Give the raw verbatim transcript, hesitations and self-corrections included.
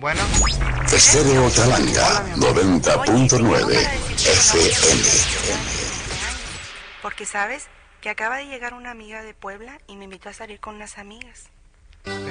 Bueno. Estéreo Talanga, noventa punto nueve F M. Porque sabes que acaba de llegar una amiga de Puebla y me invitó a salir con unas amigas.